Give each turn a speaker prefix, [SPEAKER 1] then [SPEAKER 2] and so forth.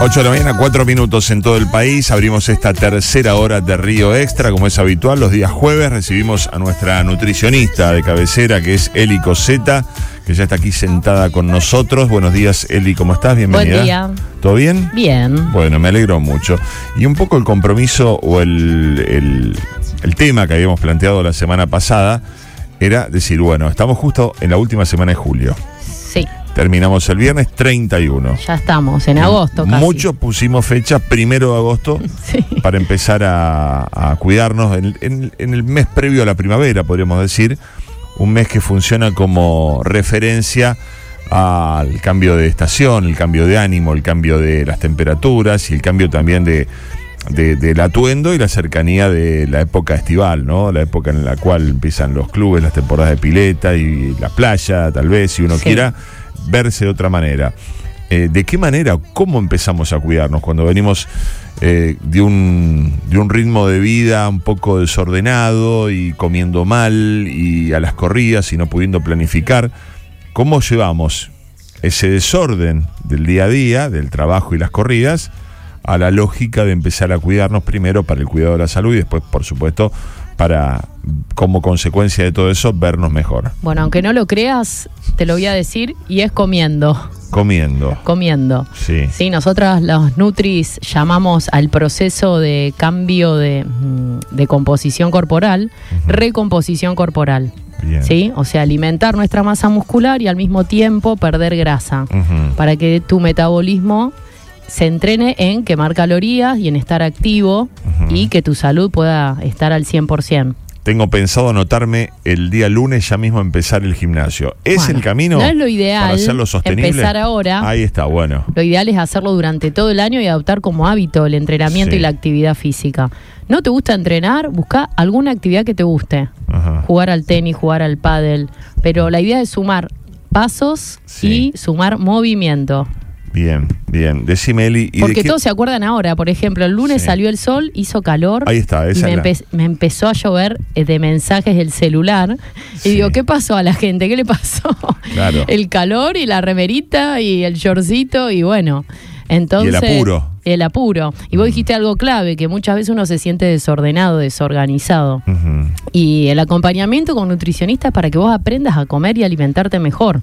[SPEAKER 1] 8 de la mañana, 4 minutos en todo el país. Abrimos esta tercera hora de Río Extra, como es habitual. Los días jueves recibimos a nuestra nutricionista de cabecera, que es Eli Coseta, que ya está aquí sentada con nosotros. Buenos días, Eli, ¿cómo estás? Bienvenida.
[SPEAKER 2] Buen día.
[SPEAKER 1] ¿Todo bien?
[SPEAKER 2] Bien.
[SPEAKER 1] Bueno, me alegro mucho. Y un poco el compromiso o el tema que habíamos planteado la semana pasada era decir, bueno, estamos justo en la última semana de julio.
[SPEAKER 2] Sí.
[SPEAKER 1] Terminamos el viernes 31.
[SPEAKER 2] Ya estamos, en agosto casi.
[SPEAKER 1] Muchos pusimos fecha 1 de agosto
[SPEAKER 2] sí.
[SPEAKER 1] para empezar a cuidarnos en el mes previo a la primavera, podríamos decir. Un mes que funciona como referencia al cambio de estación, el cambio de ánimo, el cambio de las temperaturas y el cambio también del atuendo y la cercanía de la época estival, ¿no? La época en la cual empiezan los clubes, las temporadas de pileta y la playa, tal vez, si uno quiera verse de otra manera. ¿De qué manera, cómo empezamos a cuidarnos cuando venimos de un ritmo de vida un poco desordenado y comiendo mal y a las corridas y no pudiendo planificar? ¿Cómo llevamos ese desorden del día a día, del trabajo y las corridas, a la lógica de empezar a cuidarnos primero para el cuidado de la salud y después, por supuesto, para, como consecuencia de todo eso, vernos mejor?
[SPEAKER 2] Bueno, aunque no lo creas, te lo voy a decir, y es comiendo. Comiendo.
[SPEAKER 1] Sí.
[SPEAKER 2] Sí, nosotras los Nutris llamamos al proceso de cambio de composición corporal, recomposición corporal.
[SPEAKER 1] Bien.
[SPEAKER 2] ¿Sí? O sea, alimentar nuestra masa muscular y al mismo tiempo perder grasa, para que tu metabolismo se entrene en quemar calorías y en estar activo y que tu salud pueda estar al 100%.
[SPEAKER 1] Tengo pensado anotarme el día lunes ya mismo a empezar el gimnasio. ¿Es
[SPEAKER 2] bueno,
[SPEAKER 1] el camino?
[SPEAKER 2] No es lo ideal
[SPEAKER 1] para hacerlo sostenible.
[SPEAKER 2] Empezar ahora.
[SPEAKER 1] Ahí está, bueno.
[SPEAKER 2] Lo ideal es hacerlo durante todo el año y adoptar como hábito el entrenamiento y la actividad física. ¿No te gusta entrenar? Busca alguna actividad que te guste. Jugar al tenis, jugar al pádel. Pero la idea es sumar pasos y sumar movimiento. Bien.
[SPEAKER 1] Decime, Eli.
[SPEAKER 2] Porque todos se acuerdan ahora. Por ejemplo, el lunes salió el sol, hizo calor.
[SPEAKER 1] Ahí está,
[SPEAKER 2] y me empezó a llover de mensajes del celular. Y digo, ¿qué pasó a la gente? ¿Qué le pasó?
[SPEAKER 1] Claro.
[SPEAKER 2] El calor y la remerita y el shortcito y bueno. Entonces,
[SPEAKER 1] y el apuro.
[SPEAKER 2] Y vos dijiste algo clave, que muchas veces uno se siente desordenado, desorganizado. Y el acompañamiento con nutricionista es para que vos aprendas a comer y alimentarte mejor.